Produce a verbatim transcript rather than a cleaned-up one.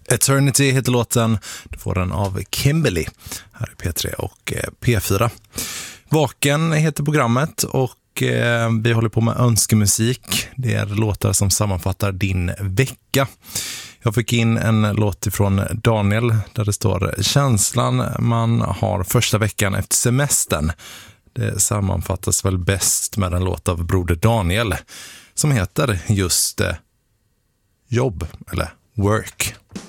Eternity heter låten. Du får den av Kimberly. Här är P tre och P fyra. Vaken heter programmet och eh, vi håller på med önskemusik. Det är låtar som sammanfattar din vecka. Jag fick in en låt ifrån Daniel där det står: känslan man har första veckan efter semestern. Det sammanfattas väl bäst med en låt av Broder Daniel som heter just eh, jobb eller work.